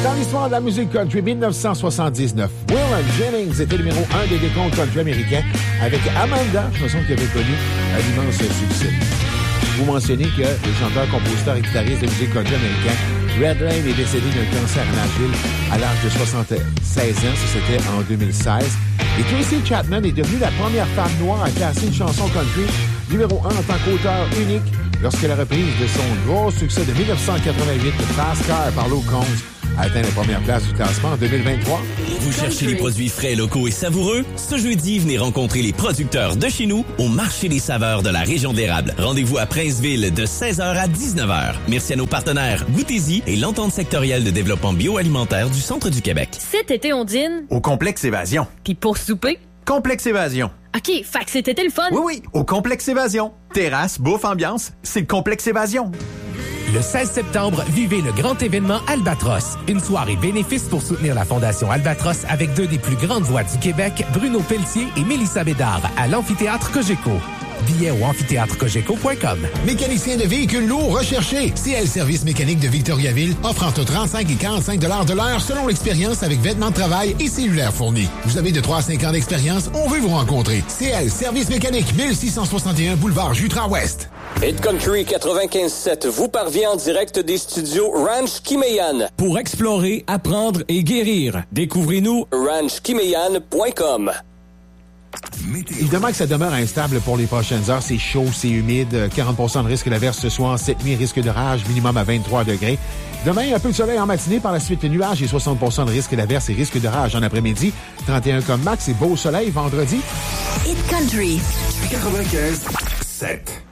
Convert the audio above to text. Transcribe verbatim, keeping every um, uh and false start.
Dans l'histoire de la musique country, dix-neuf cent soixante-dix-neuf, Waylon Jennings était numéro un des décomptes country américains avec Amanda, chanson qui avait connu un immense succès. Vous mentionnez que le chanteur, compositeur et guitariste de musique country américain Red Lane est décédé d'un cancer à Nashville à l'âge de soixante-seize ans. Ça, c'était en deux mille seize. Et Tracy Chapman est devenue la première femme noire à classer une chanson country numéro un en tant qu'auteur unique lorsque la reprise de son gros succès de dix-neuf cent quatre-vingt-huit, Fast Car par Luke Combs, a atteint la première place du classement en deux mille vingt-trois. Vous cherchez les produits frais, locaux et savoureux? Ce jeudi, venez rencontrer les producteurs de chez nous au Marché des saveurs de la région de l'Érable. Rendez-vous à Princeville de seize heures à dix-neuf heures. Merci à nos partenaires Goûtez-y et l'Entente sectorielle de développement bioalimentaire du Centre du Québec. Cet été, on dîne au Complexe Évasion. Puis pour souper? Complexe Évasion. OK, fait que cet été le fun. Oui, oui, au Complexe Évasion. Terrasse, bouffe, ambiance, c'est le Complexe Évasion. Le seize septembre, vivez le grand événement Albatros. Une soirée bénéfice pour soutenir la Fondation Albatros avec deux des plus grandes voix du Québec, Bruno Pelletier et Mélissa Bédard, à l'Amphithéâtre Cogeco. Billets au amphithéâtre cogeco point com. Mécanicien de véhicules lourds recherchés. C L Service mécanique de Victoriaville offre entre trente-cinq et quarante-cinq dollars de l'heure selon l'expérience avec vêtements de travail et cellulaire fournis. Vous avez de trois à cinq ans d'expérience, on veut vous rencontrer. C L Service mécanique, mille six cent soixante et un boulevard Jutras-Ouest. Hit Country quatre-vingt-quinze sept vous parvient en direct des studios Ranch Kimeyan. Pour explorer, apprendre et guérir, découvrez-nous ranch kimeyan point com. Évidemment que ça demeure instable pour les prochaines heures. C'est chaud, c'est humide. quarante pour cent de risque d'averse ce soir. Cette nuit, risque de rage, minimum à vingt-trois degrés. Demain, un peu de soleil en matinée. Par la suite, nuages et soixante pour cent de risque d'averse et risque de rage en après-midi. trente et un comme max et beau soleil vendredi. Hit Country quatre-vingt-quinze sept.